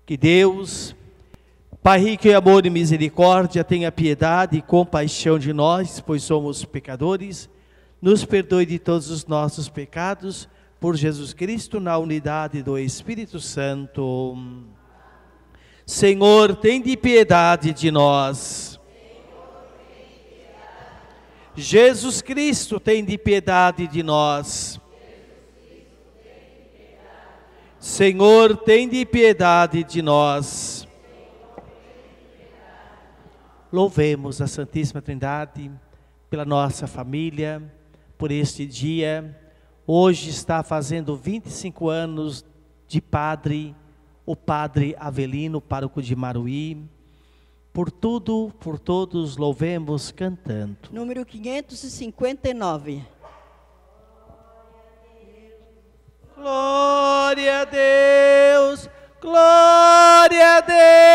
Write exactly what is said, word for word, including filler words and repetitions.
Que Deus, Pai rico em amor e misericórdia, tenha piedade e compaixão de nós, pois somos pecadores, nos perdoe de todos os nossos pecados, por Jesus Cristo, na unidade do Espírito Santo. Senhor, tende piedade de nós. Jesus Cristo, tende piedade de nós. Senhor, tende piedade de nós. Louvemos a Santíssima Trindade pela nossa família, por este dia. Hoje está fazendo vinte e cinco anos de padre, o padre Avelino, pároco de Maruí. Por tudo, por todos, louvemos cantando. Número quinhentos e cinquenta e nove. Glória a Deus.